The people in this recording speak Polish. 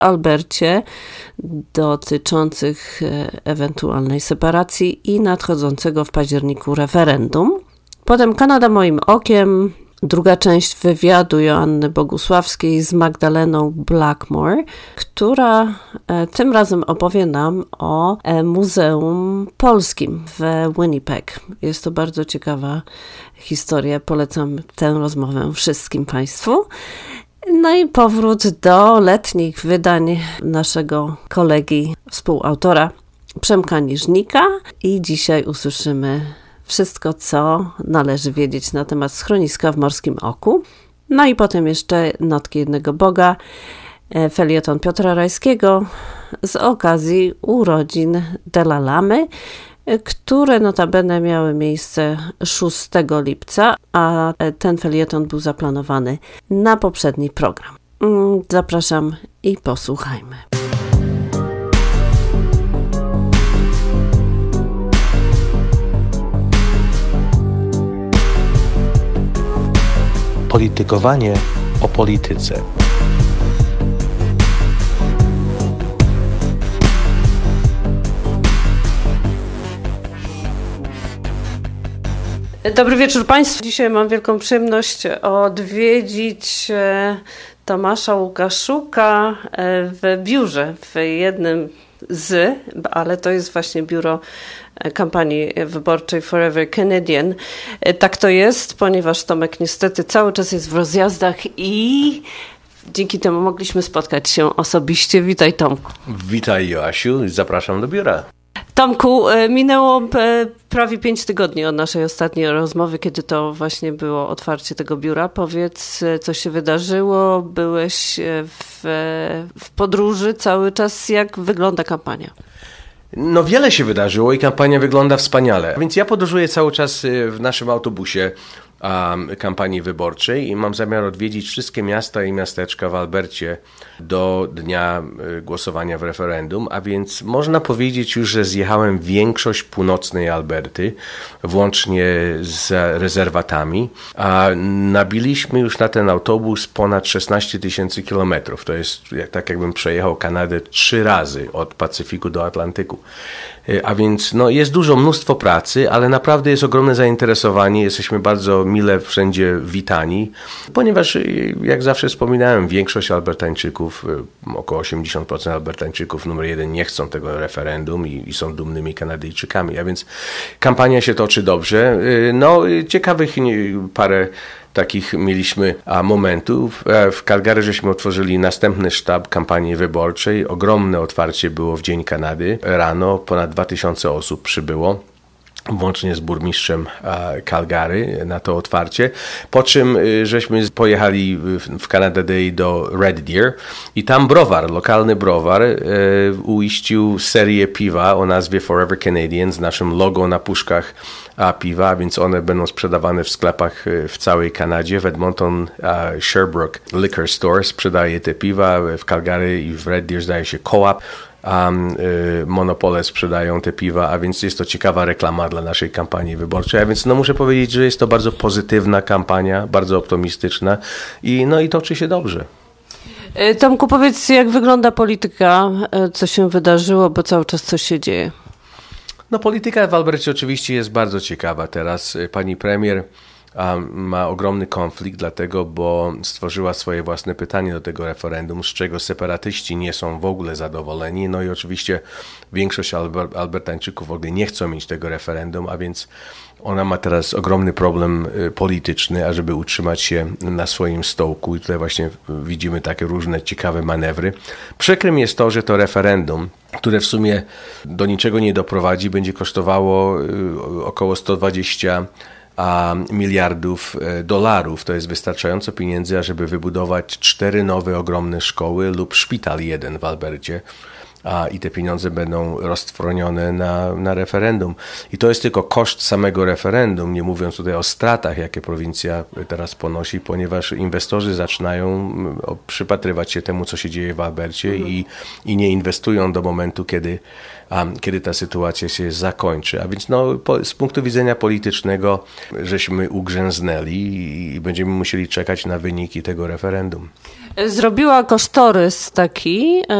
Albercie dotyczących ewentualnej separacji i nadchodzącego w październiku referendum. Potem Kanada moim okiem, druga część wywiadu Joanny Bogusławskiej z Magdaleną Blackmore, która tym razem opowie nam o Muzeum Polskim w Winnipeg. Jest to bardzo ciekawa historia. Polecam tę rozmowę wszystkim Państwu. No i powrót do letnich wydań naszego kolegi, współautora Przemka Niżnika. I dzisiaj usłyszymy wszystko, co należy wiedzieć na temat schroniska w Morskim Oku. No i potem jeszcze Notki jednego Boga, felieton Piotra Rajskiego z okazji urodzin Dalalamy, które notabene miały miejsce 6 lipca, a ten felieton był zaplanowany na poprzedni program. Zapraszam i posłuchajmy. Politykowanie o polityce. Dobry wieczór Państwu. Dzisiaj mam wielką przyjemność odwiedzić Tomasza Łukaszuka w biurze, w jednym ale to jest właśnie biuro kampanii wyborczej Forever Canadian. Tak to jest, ponieważ Tomek niestety cały czas jest w rozjazdach i dzięki temu mogliśmy spotkać się osobiście. Witaj, Tomku. Witaj, Joasiu, zapraszam do biura. Tomku, minęło prawie 5 tygodni od naszej ostatniej rozmowy, kiedy to właśnie było otwarcie tego biura. Powiedz, co się wydarzyło? Byłeś w podróży cały czas. Jak wygląda kampania? No wiele się wydarzyło i kampania wygląda wspaniale. Więc ja podróżuję cały czas w naszym autobusie kampanii wyborczej i mam zamiar odwiedzić wszystkie miasta i miasteczka w Albercie do dnia głosowania w referendum, a więc można powiedzieć już, że zjechałem większość północnej Alberty, włącznie z rezerwatami, a nabiliśmy już na ten autobus ponad 16 000 kilometrów. To jest tak, jakbym przejechał Kanadę 3 razy od Pacyfiku do Atlantyku. A więc no, jest mnóstwo pracy, ale naprawdę jest ogromne zainteresowanie. Jesteśmy bardzo mile wszędzie witani, ponieważ jak zawsze wspominałem, większość Albertańczyków, około 80% Albertańczyków numer 1 nie chcą tego referendum i są dumnymi Kanadyjczykami. A więc kampania się toczy dobrze. No, ciekawych parę takich mieliśmy momentów. W Calgary żeśmy otworzyli następny sztab kampanii wyborczej. Ogromne otwarcie było w Dzień Kanady. Rano ponad 2000 osób przybyło, włącznie z burmistrzem Calgary na to otwarcie. Po czym żeśmy pojechali w Canada Day do Red Deer i tam lokalny browar uiścił serię piwa o nazwie Forever Canadian z naszym logo na puszkach piwa, więc one będą sprzedawane w sklepach w całej Kanadzie. W Edmonton Sherbrooke Liquor Store sprzedaje te piwa, w Calgary i w Red Deer zdaje się Co-op. Monopole sprzedają te piwa, a więc jest to ciekawa reklama dla naszej kampanii wyborczej, a więc no muszę powiedzieć, że jest to bardzo pozytywna kampania, bardzo optymistyczna i toczy się dobrze. Tomku, powiedz, jak wygląda polityka, co się wydarzyło, bo cały czas coś się dzieje. No polityka w Albercie oczywiście jest bardzo ciekawa teraz. Pani premier ma ogromny konflikt, dlatego, bo stworzyła swoje własne pytanie do tego referendum, z czego separatyści nie są w ogóle zadowoleni. No i oczywiście większość Albertańczyków w ogóle nie chcą mieć tego referendum, a więc ona ma teraz ogromny problem polityczny, ażeby utrzymać się na swoim stołku. I tutaj właśnie widzimy takie różne ciekawe manewry. Przykrym jest to, że to referendum, które w sumie do niczego nie doprowadzi, będzie kosztowało około 120 miliardów dolarów. To jest wystarczająco pieniędzy, ażeby wybudować 4 nowe ogromne szkoły lub szpital jeden w Albercie. I te pieniądze będą roztrwonione na referendum. I to jest tylko koszt samego referendum, nie mówiąc tutaj o stratach, jakie prowincja teraz ponosi, ponieważ inwestorzy zaczynają przypatrywać się temu, co się dzieje w Albercie i nie inwestują do momentu, kiedy ta sytuacja się zakończy. A więc z punktu widzenia politycznego żeśmy ugrzęznęli i będziemy musieli czekać na wyniki tego referendum. Zrobiła kosztorys taki